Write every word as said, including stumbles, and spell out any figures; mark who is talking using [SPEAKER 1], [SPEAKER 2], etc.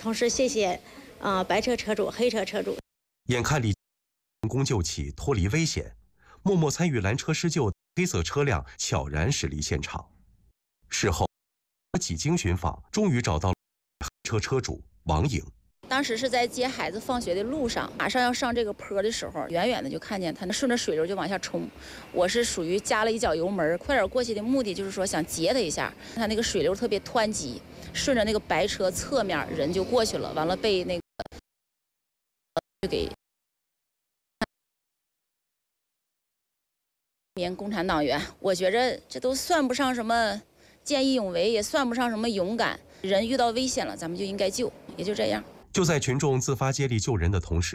[SPEAKER 1] 同时谢谢啊、呃、白车车主、黑车车主。
[SPEAKER 2] 眼看李成功救起，脱离危险，默默参与拦车施救的黑色车辆悄然驶离现场。事后，几经寻访，终于找到了黑车车主王颖。
[SPEAKER 3] 当时是在接孩子放学的路上，马上要上这个坡的时候，远远的就看见他那顺着水流就往下冲。我是属于加了一脚油门，快点过去的目的就是说想截他一下。他那个水流特别湍急，顺着那个白车侧面人就过去了，完了被那个就给名共产党员。我觉着这都算不上什么见义勇为，也算不上什么勇敢。人遇到危险了，咱们就应该救，也就这样。
[SPEAKER 2] 就在群众自发接力救人的同时，